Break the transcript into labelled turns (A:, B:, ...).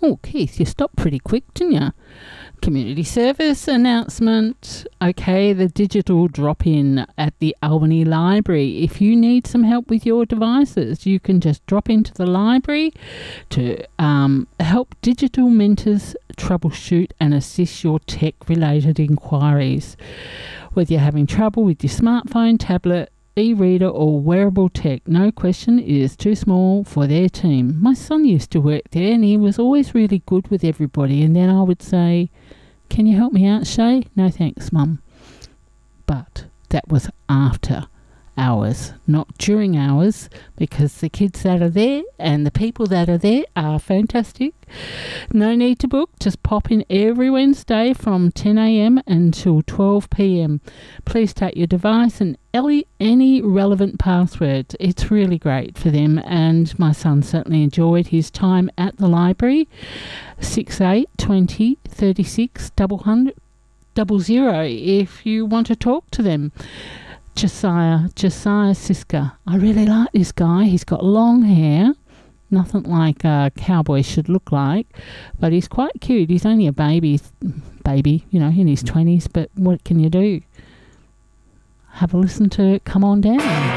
A: Oh, Keith, you stopped pretty quick, didn't you? Community service announcement. Okay, the digital drop-in at the Albany Library. If you need some help with your devices, you can just drop into the library to help digital mentors troubleshoot and assist your tech-related inquiries. Whether you're having trouble with your smartphone, tablet, e-reader or wearable tech, no question it is too small for their team. My son used to work there and he was always really good with everybody, and then I would say, "Can you help me out, Shay?" "No thanks, Mum." But that was after hours, not during hours, because the kids that are there and the people that are there are fantastic. No need to book, just pop in every Wednesday from 10 a.m. until 12 p.m. Please take your device and any relevant passwords. It's really great for them, and my son certainly enjoyed his time at the library. 68 20 36 00 if you want to talk to them. Josiah Siska. I really like this guy. He's got long hair, nothing like a cowboy should look like, but he's quite cute. He's only a baby, you know, in his 20s, but what can you do? Have a listen to Come On Down.